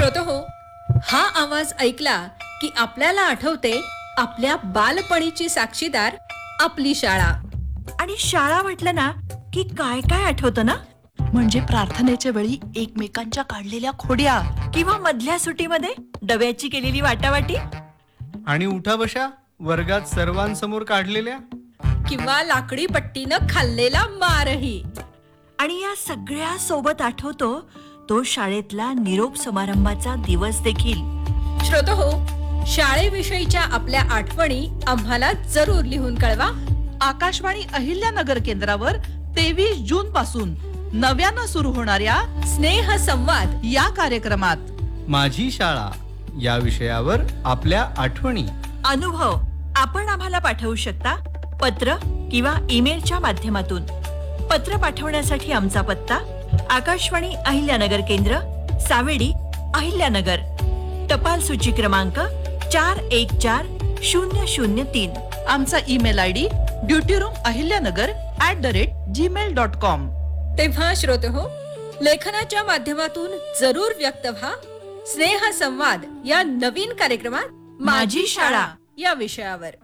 श्रोतहो, हा आवाज ऐकला की आपल्याला आठवते आपल्या बालपणीची साक्षीदार आपली शाळा. आणि शाळा म्हटलं ना की काय काय आठवतं ना. म्हणजे प्रार्थनेच्या वेळी एकमेकांच्या काढलेल्या खोड्या, किंवा मधल्या सुटीमध्ये डब्याची केलेली वाटावाटी, आणि उठा बशा वर्गात सर्वांसमोर काढलेल्या, किंवा लाकडी पट्टीनं खाल्लेला मारही. आणि या सगळ्या सोबत आठवतो तो शाळेतला निरोप समारंभाचा दिवस देखील. श्रोतहो, शाळेविषयीच्या आपल्या आठवणी आम्हाला जरूर लिहून कळवा. आकाशवाणी अहिल्यानगर केंद्रावर 23 जून पासून नव्यानं सुरू होणाऱ्या स्नेह संवाद या कार्यक्रमात माझी शाळा या विषयावर आपल्या आठवणी, अनुभव आपण आम्हाला पाठवू शकता पत्र किंवा ईमेलच्या माध्यमातून. पत्र पाठवण्यासाठी आमचा पत्ता आकाशवाणी अहिल्यानगर केंद्र, सावेडी, अहिल्यानगर. टपाल सूची क्रमांक 414003. आमचा ईमेल आयडी dutyroomahilyanagr@gmail.com. तेव्हा श्रोतहो, लेखनाच्या माध्यमातून जरूर व्यक्त व्हा. स्नेह संवाद या नवीन कार्यक्रमात माझी शाळा या विषयावर.